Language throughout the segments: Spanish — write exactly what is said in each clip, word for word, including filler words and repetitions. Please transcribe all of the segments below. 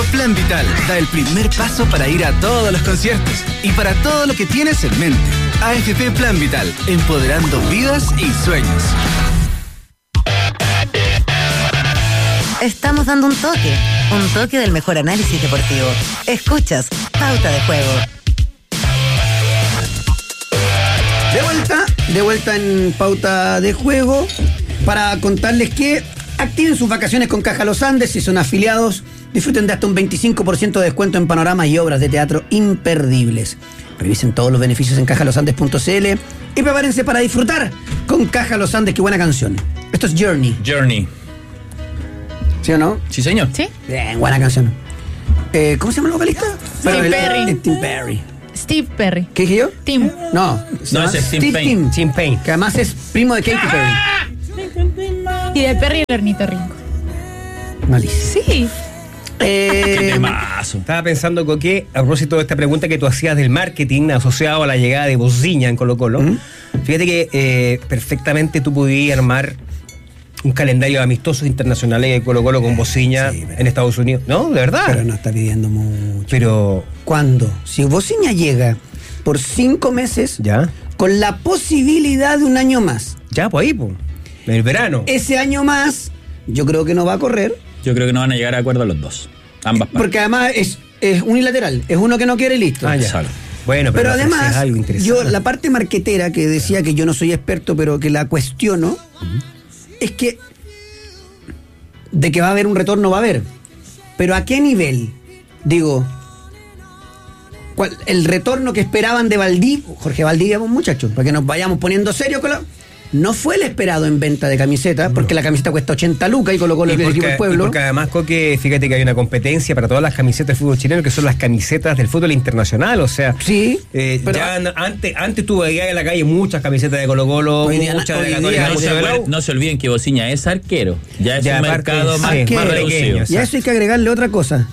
Plan Vital da el primer paso para ir a todos los conciertos y para todo lo que tienes en mente. A F P Plan Vital, empoderando vidas y sueños. Estamos dando un toque, un toque del mejor análisis deportivo. Escuchas Pauta de Juego. De vuelta, de vuelta en Pauta de Juego para contarles que activen sus vacaciones con Caja Los Andes. Si son afiliados, disfruten de hasta un veinticinco por ciento de descuento en panoramas y obras de teatro imperdibles. Revisen todos los beneficios en caja los andes punto c l y prepárense para disfrutar con Caja Los Andes. Qué buena canción. Esto es Journey. Journey. ¿Sí o no? Sí, señor. ¿Sí? Bien, buena canción. Eh, ¿Cómo se llama el vocalista? Steve el- Perry. el- Tim Perry. Steve Perry. ¿Qué dije yo? Tim. No. se No, llama ese es Tim Steve Payne. Tim. Tim Payne. Que además es primo de Katy Perry. Y de Perry el ornitorrinco. Malísimo. Sí. Eh, Temazo. Estaba pensando, Coque, a propósito de esta pregunta que tú hacías del marketing asociado a la llegada de Bociña en Colo Colo. ¿Mm? Fíjate que eh, perfectamente tú podías armar un calendario de amistosos internacionales de Colo Colo con Bociña sí, pero- en Estados Unidos. No, de verdad. pero no está pidiendo mucho. Pero, ¿Cuándo? Si Bociña llega por cinco meses, ya, con la posibilidad de un año más, ya, pues ahí, pues. En el verano. ese año más, yo creo que no va a correr, Yo creo que no van a llegar a acuerdo los dos. Ambas partes. porque además es, es unilateral, es uno que no quiere y listo. Ah, ya. Sale. Bueno, pero, Pero ofreces además, algo interesante. yo la parte marquetera que decía que yo no soy experto, pero que la cuestiono, es que de que va a haber un retorno, va a haber. Pero ¿a qué nivel? Digo, ¿cuál- el retorno que esperaban de Valdivia, Jorge Valdivia, muchachos, para que nos vayamos poniendo serios con la... No fue el esperado en venta de camisetas, porque la camiseta cuesta ochenta lucas y colocó el Y equipo porque, del y pueblo. porque además, Coque, fíjate que hay una competencia para todas las camisetas del fútbol chileno, que son las camisetas del fútbol internacional. O sea, Sí, eh, pero- ya an- antes, antes tú veías en la calle muchas camisetas de Colo Colo, Hoy día- muchas hoy de la día- Católica, No muchas se, de la acuer- U. no se olviden que Bociña es arquero. Ya es Ya, un aparte, mercado sí, más, más más pequeño, reducido. Y a eso hay que agregarle otra cosa.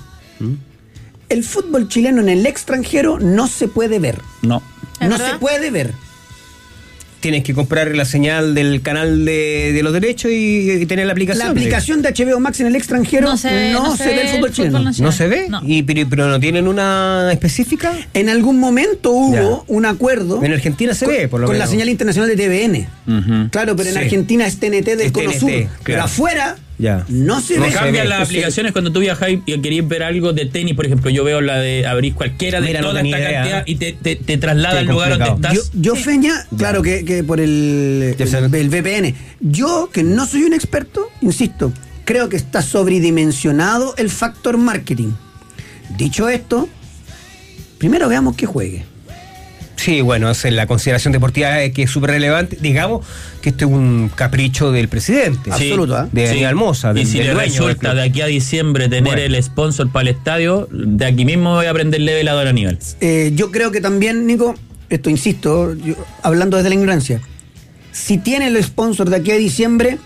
El fútbol chileno en el extranjero no se puede ver. No. ¿Es No verdad? se puede ver. Tienes que comprar la señal del canal de, de los derechos y, y tener la aplicación. La aplicación de H B O Max en el extranjero no se, ve el fútbol chileno. ¿No se ve? No. Y, pero, pero no tienen una específica. En algún momento hubo Ya. un acuerdo En Argentina se con, ve, por lo con la menos. señal internacional de T V N. Ujú. Claro, pero en Sí. Argentina es T N T del Es Cono T N T, Sur. claro. Pero afuera Ya. no se No ve. se Cambian ve. las Entonces, aplicaciones cuando tú viajas y querías ver algo de tenis, por ejemplo. Yo veo la de abrir cualquiera de Mira, no toda esta tenía idea. cantidad y te, te, te traslada Qué al lugar donde complicado. estás. Yo, yo Feña, claro que, que por el, Ya se- el, el V P N. Yo, que no soy un experto, insisto, creo que está sobredimensionado el factor marketing. Dicho esto, primero veamos que juegue. Sí, bueno, es la consideración deportiva eh, que es súper relevante. Digamos que este es un capricho del presidente. Sí. Absoluto, ¿eh? De Sí. Daniel Moza, Y del, si del le dueño del resulta club. de aquí a diciembre tener Bueno. el sponsor para el estadio, de aquí mismo voy a aprenderle velador a nivel. Eh, yo creo que también, Nico, esto insisto, yo- hablando desde la ignorancia, si tiene el sponsor de aquí a diciembre,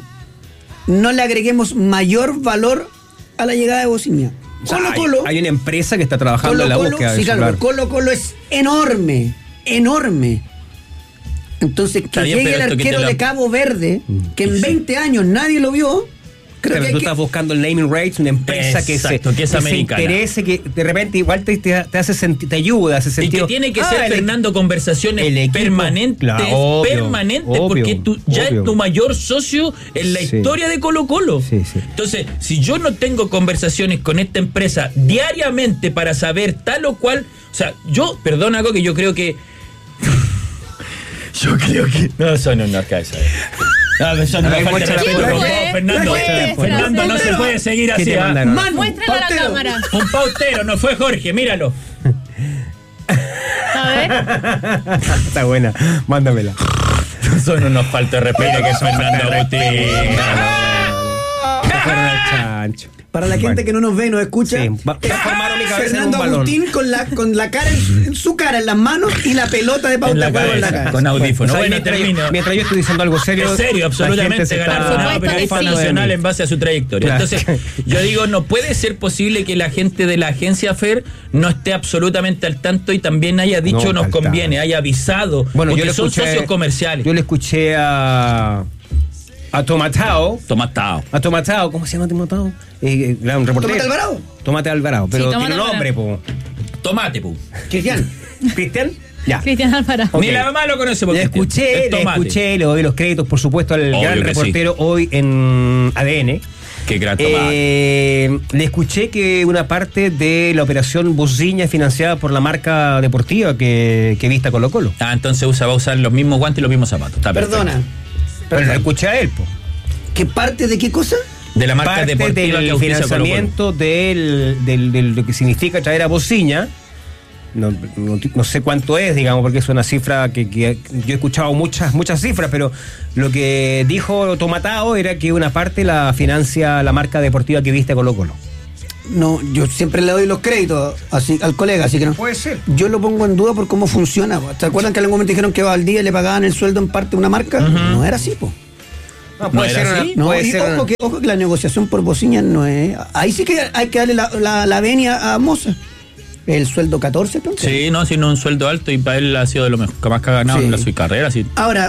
no le agreguemos mayor valor a la llegada de Bociña. O sea, Colo hay- Colo, hay, una empresa que está trabajando en la Colo, búsqueda de sí, eso, claro, claro. Colo Colo es enorme, enorme. Entonces, que Está bien, llegue el pero esto que arquero te la- de Cabo Verde, que en veinte años nadie lo vio, creo Pero que hay tú que- estás buscando el naming rights, una empresa que se, Exacto, que es se americana. interese, que de repente igual te, te, te hace sentir, te ayuda, hace Y sentido. que tiene que Ah, ser, el- Fernando, conversaciones el equipo, permanentes, claro, obvio, permanentes, obvio, porque tú ya obvio. es tu mayor socio en la Sí. historia de Colo Colo. Sí, sí. Entonces, si yo no tengo conversaciones con esta empresa diariamente para saber tal o cual, o sea, yo, perdona algo que yo creo que... yo creo que... No, eso no, no alcanza. No, eso no A ver, falta muéstrala, respeto, ¿quién por fue? favor, Fernando. Muéstrala, Fernando, no se muéstrala. puede seguir ¿Qué así. te ¿ah? mandaron? Manu, Muéstralo a la pautero. cámara. Un pautero, no fue Jorge, míralo. A ver. Está buena, mándamela. Eso no nos falta de respeto que es Fernando Agustín. Fueron al chancho. Para la gente Bueno. que no nos ve y nos escucha, Sí, va- es transformaron mi cabeza en Fernando un balón. Agustín con la, con la cara en, en su cara, en las manos y la pelota de En pauta la de juego en la cabeza, cara. con audífono. O sea, Bueno, mientras, termino. yo, mientras yo estoy diciendo algo serio. En serio, la absolutamente gente se ganar está sonado Por supuesto periodista que sí. nacional en base a su trayectoria. Claro. Entonces, yo digo, no puede ser posible que la gente de la agencia F E R no esté absolutamente al tanto y también haya dicho No, nos faltaba. conviene, haya avisado, Bueno, yo porque le son escuché, socios comerciales. Yo le escuché a a Tomatao. Tomatao. A Tomatao, ¿cómo se llama Tomatao? Eh, eh, un reportero. Tomate Alvarado. Tomate Alvarado, pero Sí, tiene Tomate nombre, po. Tomate, pu. Cristian. ¿Cristian? Ya. Cristian Alvarado. Ok. Ni la mamá lo conoce porque Le escuché, es le tomate. escuché, le doy los créditos, por supuesto, al Obvio gran que reportero hoy en A D N. Qué gran tomate. Eh, le escuché que una parte de la operación Bociña es financiada por la marca deportiva que, que vista Colo Colo. Ah, entonces usa, va a usar los mismos guantes y los mismos zapatos. Está perfecto. Perdona. Pero lo escuché a él, po. ¿Qué parte de qué cosa? De la marca Parte deportiva que del auspicia Colo-Colo. financiamiento del, del, del- lo que significa traer a Bociña. No, no, no sé cuánto es, digamos, porque es una cifra que, que yo he escuchado muchas muchas cifras, pero lo que dijo Tomatao era que una parte la financia la marca deportiva que viste Colo Colo. No, yo siempre le doy los créditos así, al colega, así que no. Puede ser. Yo lo pongo en duda por cómo funciona. ¿Se acuerdan que en algún momento dijeron que al día le pagaban el sueldo en parte a una marca? No era así, po. No, ¿No puede era ser una- así? No, puede y ser ojo, una- que, ojo que la negociación por Bociña no es. Ahí sí que hay que darle la, la, la venia a Moza. El sueldo catorce, ¿no? Sí, no, sino un sueldo alto y para él ha sido de lo mejor que más que ha ganado Sí. en la, su carrera. Sí. Ahora,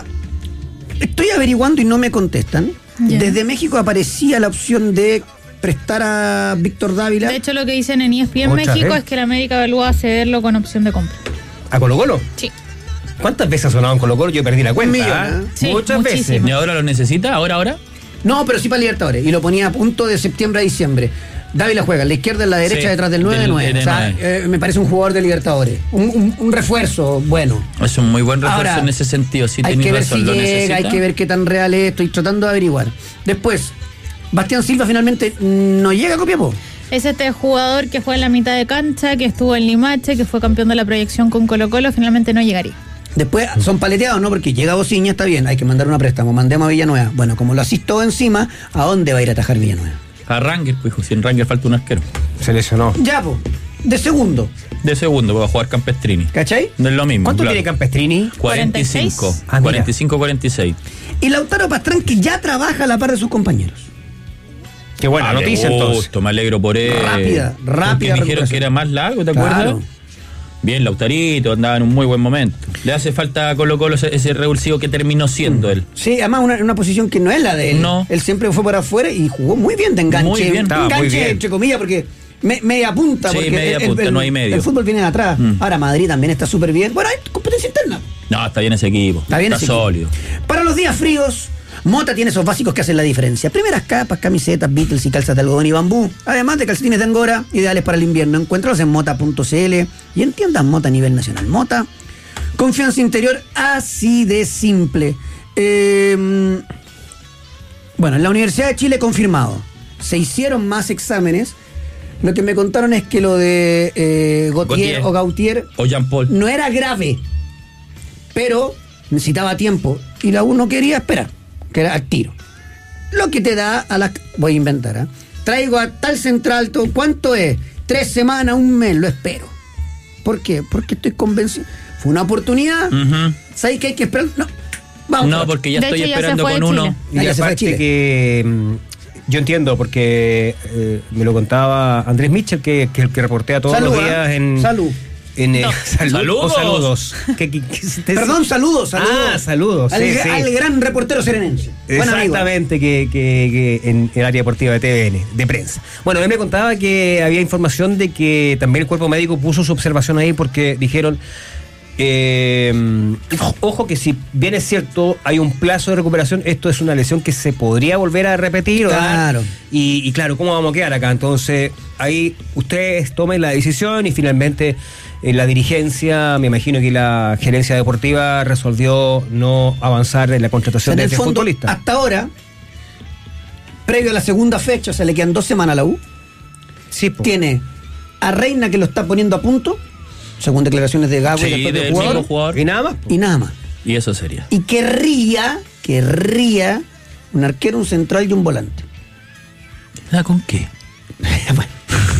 estoy averiguando y no me contestan. Ya. Desde México aparecía la opción de prestar a Víctor Dávila. De hecho, lo que dicen en E S P N Otra México vez. es que la América evalúa cederlo con opción de compra. ¿A Colo Colo? Sí. ¿Cuántas veces ha sonado en Colo Colo? Yo perdí la cuenta. millón, ¿ah? ¿eh? Sí, Muchas muchísimo. veces. ¿Y ahora lo necesita? ¿Ahora, ahora? No, pero sí para Libertadores. Y lo ponía a punto de septiembre a diciembre. Dávila juega, la izquierda en la derecha, Sí, detrás del nueve del- nueve. del O sea, nueve. eh, me parece un jugador de Libertadores. Un, un- un refuerzo bueno. Es un muy buen refuerzo Ahora, en ese sentido. Sí, hay tenés que ver razón, si lo llega, necesita. hay que ver qué tan real es. Estoy tratando de averiguar. Después, Bastián Silva finalmente no llega a Copiapó. Es este jugador que fue en la mitad de cancha, que estuvo en Limache, que fue campeón de la proyección con Colo Colo, finalmente no llegaría. Después son paleteados, ¿no? Porque llega Bociña, está bien, hay que mandar una préstamo, mandemos a Villanueva. Bueno, como lo asís todo encima, ¿a dónde va a ir a atajar Villanueva? A Rangel, pues, hijo, si en Rangel falta un arquero. Se lesionó. Ya, po, de segundo, De segundo, va a jugar Campestrini. ¿cachai? No es lo mismo. ¿Cuánto claro. tiene Campestrini? cuarenta y cinco. Ah, mira. cuarenta y cinco, cuarenta y seis. Y Lautaro Pastrán, que ya trabaja a la par de sus compañeros. Qué buena Ah, noticia, qué gusto, entonces. me alegro por él. Rápida, rápida Porque dijeron recuperación. que era más largo, ¿te Claro. acuerdas? Bien, Lautarito, andaba en un muy buen momento. Le hace falta a Colo Colo ese, ese revulsivo que terminó siendo él. Sí, además una, una posición que no es la de él. No. Él siempre fue para afuera y jugó muy bien de enganche. Muy bien, estaba muy enganche, bien. entre comillas, porque me- media punta. Sí, porque media el, el- punta, el- no hay medio. El fútbol viene de atrás. Mm. Ahora Madrid también está súper bien. Bueno, hay competencia interna. No, está bien ese equipo. Está bien ese equipo. sólido. Para los días fríos, Mota tiene esos básicos que hacen la diferencia. Primeras capas, camisetas, Beatles y calzas de algodón y bambú. Además de calcetines de Angora, ideales para el invierno. Encuéntralos en mota punto c l y en tiendas Mota a nivel nacional. Mota, confianza interior así de simple. Eh, bueno, en la Universidad de Chile confirmado. Se hicieron más exámenes. Lo que me contaron es que lo de eh, Gautier, Gautier. o Gautier O Jean Paul. no era grave, pero necesitaba tiempo y la U no quería esperar, que era al tiro. Lo que te da a la... Voy a inventar, ¿eh? Traigo a tal central, todo, ¿cuánto es? Tres semanas, un mes, lo espero. ¿Por qué? Porque estoy convencido. Fue una oportunidad. Ujú. ¿Sabes que hay que esperar? No, vamos. No, porque ya De estoy hecho, ya se esperando fue de con uno. Chile. Y Ah, ya se fue a aparte Chile. que mm, yo entiendo, porque eh, me lo contaba Andrés Mitchell, que, que, que reportea todos Salud, los días ¿eh? en... Salud. En, eh, No. salud o Saludos. saludos. ¿Qué- qué- qué se te- Perdón, saludos, saludos. Ah, saludos, Al, sí, sí. al gran reportero serenense. Buen amigo. Exactamente, que, que, que en el área deportiva de T V N, de prensa. Bueno, él me contaba que había información de que también el cuerpo médico puso su observación ahí porque dijeron, eh, ojo que si bien es cierto, hay un plazo de recuperación, esto es una lesión que se podría volver a repetir. o dar. Claro. Y, y claro, ¿cómo vamos a quedar acá? Entonces, ahí ustedes tomen la decisión y finalmente eh, la dirigencia, me imagino que la gerencia deportiva resolvió no avanzar en la contratación En de el este fondo, futbolista. hasta ahora, previo a la segunda fecha, o sea, le quedan dos semanas a la U, Sí, po. tiene a Reina que lo está poniendo a punto, según declaraciones de Gago y Sí, del propio del jugador, mismo jugador. Y nada más. po. y nada más. Y eso sería. Y querría, querría un arquero, un central y un volante. ¿Ah, con qué? Bueno,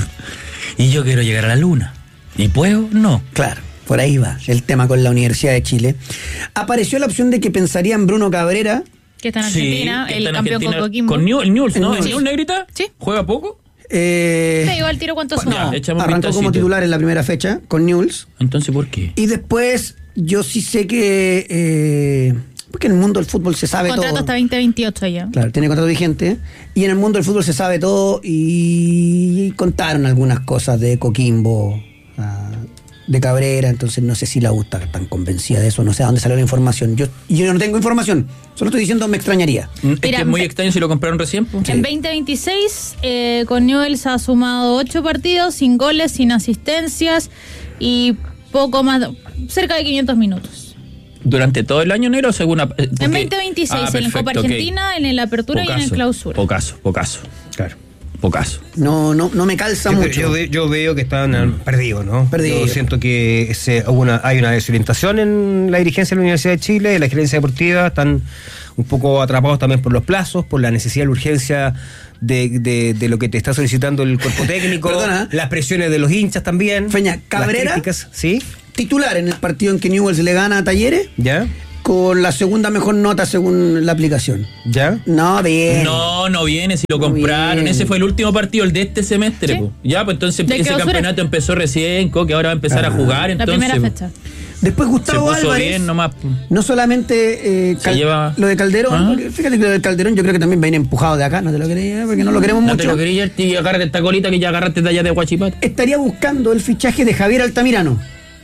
Y yo quiero llegar a la luna. ¿Y puedo? No. claro, por ahí va el tema con la Universidad de Chile. Apareció la opción de que pensaría en Bruno Cabrera. Que está en Sí, Argentina, que el está en campeón Argentina con Coquimbo. Con Newell, Newell's, El ¿no? Newell's. ¿El Newell's, Negrita? Sí. ¿Juega poco? eh, Te digo al tiro cuántos son. Ya, échame un arrancó como vistacito. titular en la primera fecha con Newell's. Entonces, ¿por qué? Y después, yo sí sé que eh, porque en el mundo del fútbol se sabe Contrato todo. hasta veinte veintiocho ya. Claro, tiene contrato vigente. Y en el mundo del fútbol se sabe todo y contaron algunas cosas de Coquimbo, ah, de Cabrera, entonces no sé si la U está tan convencida de eso, no sé a dónde salió la información. Yo, yo no tengo información, solo estoy diciendo me extrañaría. Es que Mira, es muy me- extraño si lo compraron recién. pues. En veinte veintiséis, eh, con Newell's ha sumado ocho partidos, sin goles, sin asistencias y poco más, cerca de quinientos minutos. Durante todo el año, negro, según. a- porque- En veinte veintiséis, Ah, en la Copa perfecto, ok. Argentina, en el Apertura y en el Clausura. Pocaso, pocaso. Claro. Pocaso. No, no, no me calza Yo, mucho. yo ve- yo veo que están eh, perdidos, ¿no? Perdidos. Yo siento que se, hubo una, hay una desorientación en la dirigencia de la Universidad de Chile, en la gerencia deportiva, están un poco atrapados también por los plazos, por la necesidad y la urgencia de, de, de lo que te está solicitando el cuerpo técnico, Perdona. las presiones de los hinchas también. Feña, Cabrera. Las críticas, ¿sí? Titular en el partido en que Newell's le gana a Talleres, ¿Ya? con la segunda mejor nota según la aplicación. ¿Ya? No, bien. No, no viene si lo Muy compraron. bien. Ese fue el último partido, el de este semestre. Sí. po. Ya, pues entonces De ese clausura. campeonato empezó recién, co, que ahora va a empezar Ah. a jugar. La Entonces, primera po. fecha. Después Se Gustavo puso Álvarez. bien nomás. po. No solamente eh, Se Cal- lleva- lo de Calderón, Ah. porque fíjate que lo del Calderón yo creo que también viene empujado de acá, no te lo creía, porque no lo queremos No mucho. te lo quería y agárrate esta colita que ya agarraste de allá de Huachipato. Estaría buscando el fichaje de Javier Altamirano.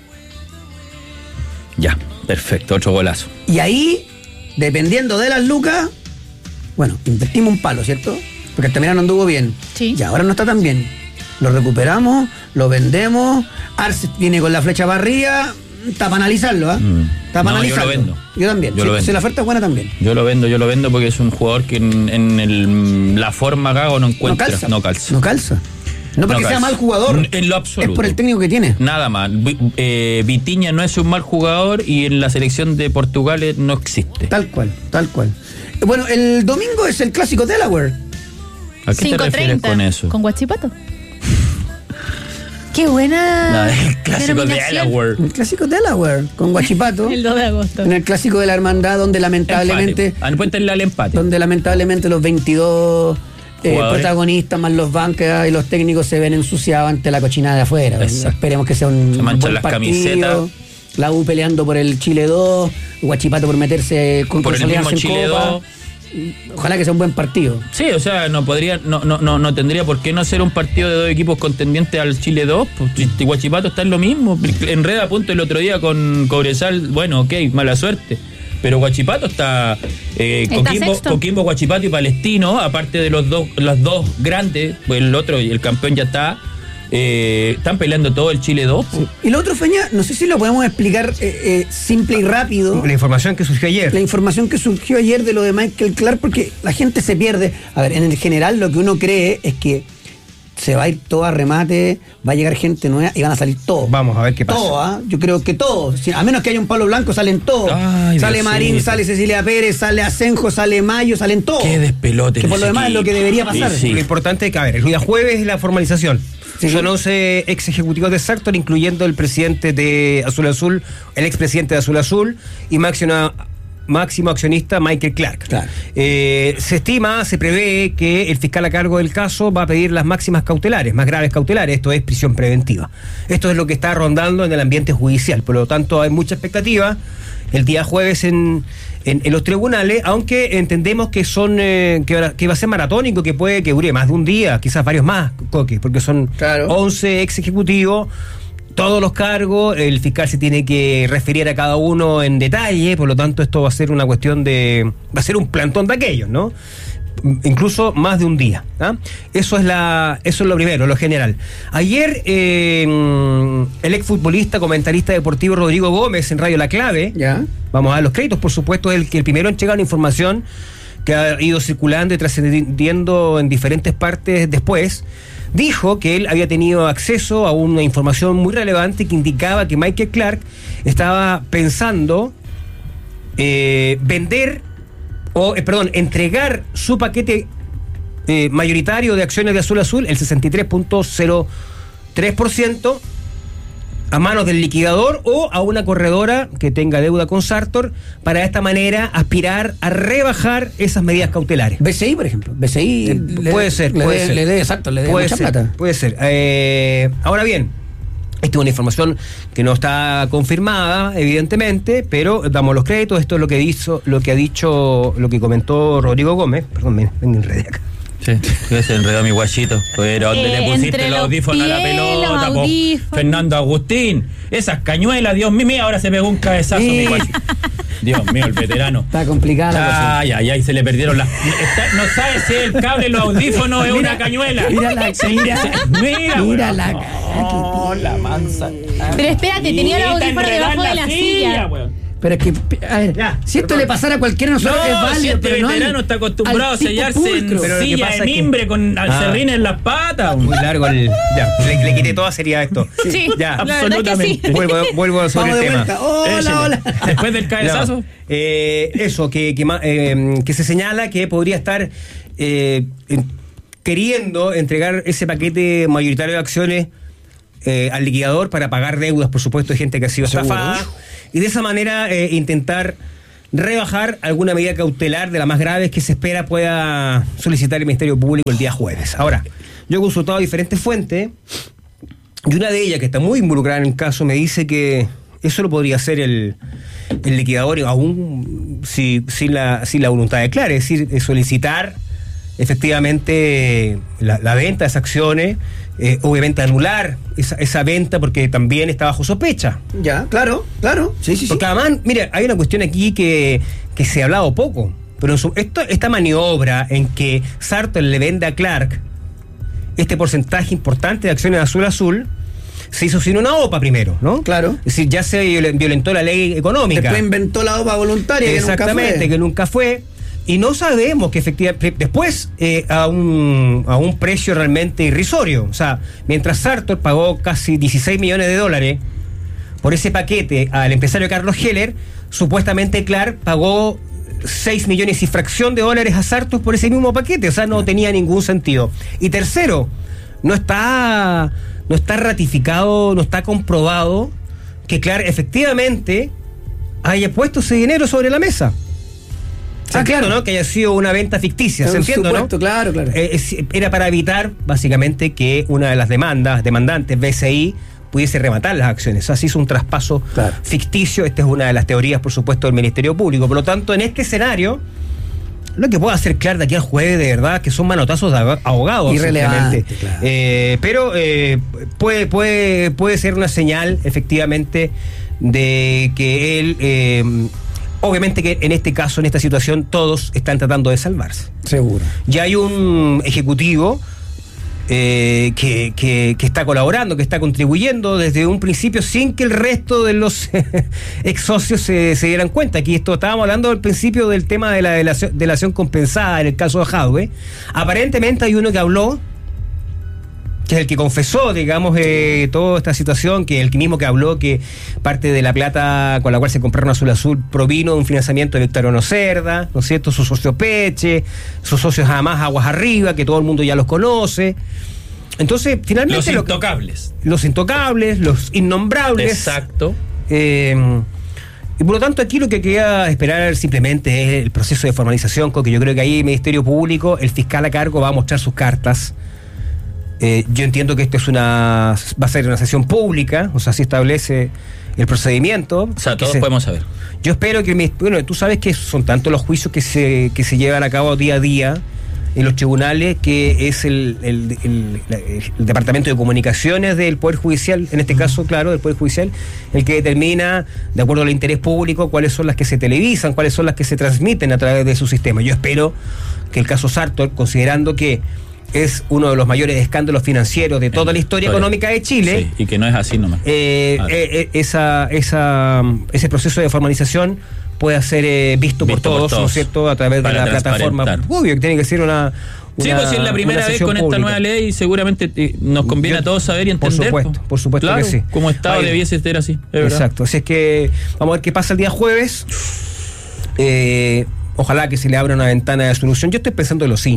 Ya, perfecto, otro golazo. Y ahí, dependiendo de las lucas, bueno, invertimos un palo, ¿cierto? Porque Altamirano anduvo bien. Sí. Y ahora no está tan bien. Lo recuperamos, lo vendemos, Arce viene con la flecha para arriba, está para analizarlo, ¿ah? Mm. Está para No, yo lo analizarlo. vendo. Yo también. Yo si, lo vendo. si la oferta es buena también. Yo lo vendo, yo lo vendo porque es un jugador que en, en el, la forma Gago no encuentra. No calza. No calza. No calza. No porque No sea calza. mal jugador. En lo absoluto. Es por el técnico que tiene. Nada más. Vi- eh, Vitinha no es un mal jugador y en la selección de Portugal eh, no existe. Tal cual, tal cual. Bueno, el domingo es el clásico Delaware. ¿A qué te cinco refieres treinta con eso? Con Huachipato. Qué buena. No, el clásico de denominación. Delaware. El clásico Delaware, con Guachipato. El dos de agosto. En el clásico de la hermandad, donde lamentablemente. Empate. Ah, cuéntenle al empate. Donde lamentablemente los veintidós eh, Jugadores. protagonistas más los bancas y los técnicos se ven ensuciados ante la cochinada de afuera. Exacto. Esperemos que sea un Se manchan buen las partido. camisetas. La U peleando por el Chile dos, Guachipato por meterse con Por el mismo consolidarse en Chile Copa. dos. Ojalá que sea un buen partido. Sí, o sea, no podría, no, no, no, no tendría por qué no ser un partido de dos equipos contendientes al Chile dos. Pues si Huachipato está en lo mismo. Enreda a punto el otro día con Cobresal. Bueno, ok, mala suerte. Pero Huachipato está, eh, Está Coquimbo, sexto. Coquimbo, Huachipato y Palestino, aparte de los dos, los dos grandes, pues el otro y el campeón ya está. Eh, están peleando todo el Chile dos. pues. Y lo otro, Feña, no sé si lo podemos explicar eh, eh, simple y rápido. La información que surgió ayer. La información que surgió ayer de lo de Michael Clark, porque la gente se pierde. A ver, en el general lo que uno cree es que se va a ir todo a remate, va a llegar gente nueva y van a salir todos. Vamos a ver qué pasa. Todo, ¿ah? Yo creo que todos. Si- a menos que haya un palo blanco, salen todos. Ay, sale Diosito. Marín, sale Cecilia Pérez, sale Asenjo, sale Mayo, salen todos. Qué despelote. Que en por lo ese demás es lo equipo. que debería pasar. Sí, sí. Lo importante es que, a ver, el día jueves es la formalización. Sí. Son once ex ejecutivos de Sartor, incluyendo el presidente de Azul Azul, el expresidente de Azul Azul y máximo, máximo accionista Michael Clark. Claro. Eh, se estima, se prevé que el fiscal a cargo del caso va a pedir las máximas cautelares, más graves cautelares, esto es prisión preventiva. Esto es lo que está rondando en el ambiente judicial, por lo tanto hay mucha expectativa el día jueves en, en, en los tribunales, aunque entendemos que son eh, que, va- que va a ser maratónico, que puede que dure más de un día, quizás varios más, Coque, porque son Claro. once ex ejecutivos, todos los cargos, el fiscal se tiene que referir a cada uno en detalle, por lo tanto esto va a ser una cuestión de, va a ser un plantón de aquellos, ¿no? Incluso más de un día. ¿ah? Eso es la, eso es lo primero, lo general. Ayer eh, el exfutbolista, comentarista deportivo Rodrigo Gómez en Radio La Clave, ¿Ya? vamos a dar los créditos, por supuesto, es el que el primero en llegar a la información que ha ido circulando y trascendiendo en diferentes partes después, dijo que él había tenido acceso a una información muy relevante que indicaba que Michael Clark estaba pensando eh, vender o, eh, perdón, entregar su paquete eh, mayoritario de acciones de Azul Azul, el sesenta y tres punto cero tres por ciento, a manos del liquidador o a una corredora que tenga deuda con Sartor, para de esta manera aspirar a rebajar esas medidas cautelares. B C I, por ejemplo. B C I Eh, le- puede ser, le puede dé- ser. Le dé, exacto, le dé Puede mucha ser, plata. puede ser. Eh, ahora bien, Esta es una información que no está confirmada, evidentemente, pero damos los créditos. Esto es lo que hizo, lo que ha dicho, lo que comentó Rodrigo Gómez. Perdón, me, me enredé acá. Sí, que se enredó mi guachito. Pero ¿dónde Eh, le pusiste entre el los audífono a la pies, pelota, los po? audífonos. Fernando Agustín? Esas cañuelas, Dios mío, mira, ahora se pegó un cabezazo Sí. mi guachito. Dios mío, el veterano. Está complicada la cosa. Ay, ay, ay, se le perdieron las. Está- no sabe si el cable, los audífonos, es una cañuela. Mira la mira, Mira, mira weón. la Oh, la mansa. Pero espérate, tenía el Está audífono enredada debajo en de la silla. weón. Pero es que, a ver, Ya, si esto perdón. le pasara a cualquiera de nosotros No, es válido, si este pero no al- veterano está acostumbrado al a tipo sellarse en pulcro. Pero lo que silla pasa de es que- mimbre con Ah. serrín en las patas. Muy largo el. Ya, le, le quité toda seriedad a esto. Sí, Ya, la verdad es que sí. Vuelvo, vuelvo sobre Vamos el de tema. vuelta. Hola, Échale. hola. Después del cabezazo. No, eh, eso, que, que, ma- eh, que se señala que podría estar eh, en- queriendo entregar ese paquete mayoritario de acciones eh, al liquidador para pagar deudas, por supuesto, de gente que ha sido Seguro. estafada. Y de esa manera eh, intentar rebajar alguna medida cautelar de las más graves que se espera pueda solicitar el Ministerio Público el día jueves. Ahora, yo he consultado diferentes fuentes y una de ellas, que está muy involucrada en el caso, me dice que eso lo podría hacer el, el liquidador aún si, sin, la, sin la voluntad de clara, es decir, eh, solicitar efectivamente la, la venta de esas acciones, eh, obviamente anular esa, esa venta porque también está bajo sospecha. Ya, claro, claro. Sí, sí, sí. Porque además, mira, hay una cuestión aquí que, que se ha hablado poco, pero en su- esto, esta maniobra en que Sartor le vende a Clark este porcentaje importante de acciones azul azul se hizo sin una O P A primero, ¿no? Claro. Es decir, ya se violen- violentó la ley económica. Después inventó la O P A voluntaria. que nunca Exactamente, fue. que nunca fue. Y no sabemos que efectivamente, después eh, a, un, a un precio realmente irrisorio. O sea, mientras Sartor pagó casi dieciséis millones de dólares por ese paquete al empresario Carlos Heller, supuestamente Clark pagó seis millones y fracción de dólares a Sartor por ese mismo paquete. O sea, no tenía ningún sentido. Y tercero, no está, no está ratificado, no está comprobado que Clark efectivamente haya puesto ese dinero sobre la mesa. ¿Se Ah, entiende, claro. no? Que haya sido una venta ficticia, ¿se Un entiende, supuesto, no? claro, claro. Eh, es- era para evitar, básicamente, que una de las demandas, demandantes, B C I, pudiese rematar las acciones. Así es un traspaso Claro. ficticio. Esta es una de las teorías, por supuesto, del Ministerio Público. Por lo tanto, en este escenario, lo que puedo hacer claro de aquí al jueves, de verdad, que son manotazos de abo- abogados. Irrelevante, simplemente. claro. Eh, pero eh, puede, puede, puede ser una señal, efectivamente, de que él... eh, obviamente que en este caso, en esta situación, todos están tratando de salvarse. Seguro. Ya hay un ejecutivo eh, que, que- que está colaborando, que está contribuyendo desde un principio sin que el resto de los ex socios se, se dieran cuenta. Aquí esto estábamos hablando al principio del tema de la delación, delación compensada en el caso de Hadwe. Aparentemente hay uno que habló, que es el que confesó, digamos, eh, toda esta situación, que el mismo que habló que parte de la plata con la cual se compraron Azul Azul provino de un financiamiento de Victoriano Cerda, ¿no es cierto? Su socio Peche, sus socios además Aguas Arriba, que todo el mundo ya los conoce. Entonces, finalmente... Los lo que- intocables. los intocables, los innombrables. Exacto. Eh, y por lo tanto aquí lo que queda esperar simplemente es el proceso de formalización, porque yo creo que ahí el Ministerio Público, el fiscal a cargo va a mostrar sus cartas. Eh, yo entiendo que esto es una va a ser una sesión pública, o sea, así establece el procedimiento. O sea, Que todos se- podemos saber. Yo espero que, el mis- bueno, tú sabes que son tantos los juicios que se, que se llevan a cabo día a día en los tribunales, que es el, el, el- la- el Departamento de Comunicaciones del Poder Judicial, en este caso, claro, del Poder Judicial, el que determina, de acuerdo al interés público, cuáles son las que se televisan, cuáles son las que se transmiten a través de su sistema. Yo espero que el caso Sartor, considerando que es uno de los mayores escándalos financieros de toda la historia económica de Chile, Sí, y que no es así nomás. eh, Ah. eh, eh, esa, esa, ese proceso de formalización pueda ser eh, visto, por, Visto por todos, todos. ¿no es cierto?, a través de Para la plataforma. transparentar. Obvio que tiene que ser una. Sí, una- pues si es la primera una vez sesión con esta pública. nueva ley, seguramente eh, nos conviene Yo- a todos saber y por entender. supuesto, po. por supuesto Claro, que sí. Como Estado Ahí- debiese ser así. Es verdad. Exacto, así es que vamos a ver qué pasa el día jueves. Eh, ojalá que se le abra una ventana de solución. Yo estoy pensando en los hinchas.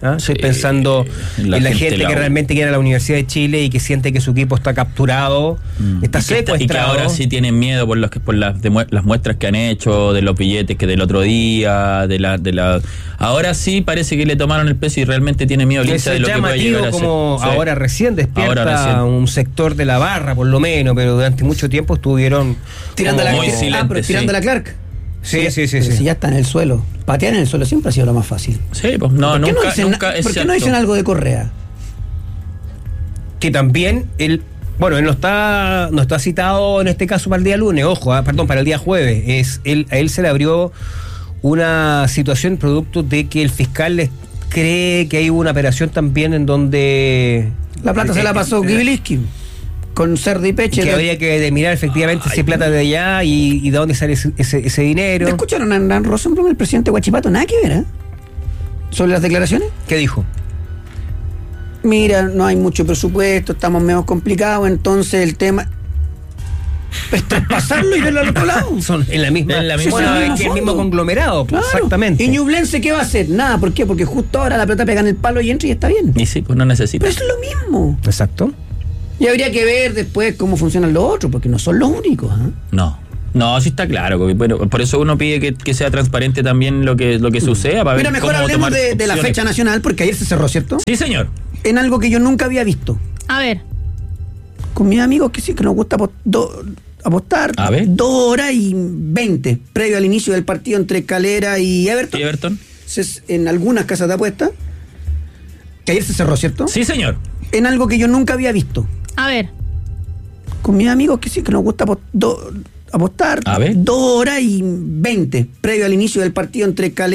¿Ah? Estoy Sí, pensando la en la gente gente la- que realmente quiere a la Universidad de Chile y que siente que su equipo está capturado, Mm. está y, que, secuestrado. y que ahora sí tienen miedo por, los que, por las, demue- las muestras que han hecho, de los billetes que del otro día, de la, de la ahora sí parece que le tomaron el peso y realmente tiene miedo el Que hincha es de lo que puede llamativo llegar a ser. como Sí. ahora recién despierta Ahora recién. un sector de la barra, por lo menos, pero durante mucho tiempo estuvieron Tirando como- la, muy ah, silente, pero tirando sí. la Clark. Sí, sí, sí, Pero sí. si ya está en el suelo. Patear en el suelo siempre ha sido lo más fácil. Sí, pues no, ¿Por qué nunca, no dicen, nunca es ¿por qué no cierto. dicen algo de Correa? Que también él, bueno, él no está, no está citado en este caso para el día lunes, ojo, ah, perdón, para el día jueves. Es él, a él se le abrió una situación producto de que el fiscal les cree que hay una operación también en donde La plata se la pasó eh, Gibiliski con Cerda y Peche. que de- había que mirar efectivamente si plata de allá y, y de dónde sale ese, ese, ese dinero. ¿Te escucharon a Hernán Rosenblum, el presidente de Huachipato? Nada que ver, ¿eh? Sobre las declaraciones. ¿Qué dijo? Mira, no hay mucho presupuesto, estamos medio complicados, entonces el tema es traspasarlo y verlo al otro lado. Son en la misma, En la Sí, misma- sí, bueno, en el es mismo que el fondo. mismo conglomerado, pues, Claro. exactamente. ¿Y Ñublense qué va a hacer? Nada, ¿por qué? Porque justo ahora la plata pega en el palo y entra y está bien. Y sí, pues no necesita. Pero es lo mismo. Exacto. Y habría que ver después cómo funcionan los otros, porque no son los únicos. ¿eh? No. No, sí está claro. Coqui. Bueno, por eso uno pide que, que sea transparente también lo que, lo que suceda. Para Mira, ver mejor cómo hablemos tomar de, de la opciones. fecha nacional, porque ayer se cerró, ¿cierto? Sí, señor. En algo que yo nunca había visto. A ver, Con mis amigos que sí, que nos gusta apo- do- apostar. A ver. Dos horas y veinte, previo al inicio del partido entre Calera y Everton. ¿Y Everton? Se- en algunas casas de apuestas. Que ayer se cerró, ¿cierto? Sí, señor. En algo que yo nunca había visto. a ver. Con mis amigos que sí, que nos gusta apo- do- apostar. A ver. Dos horas y veinte, previo al inicio del partido entre Calera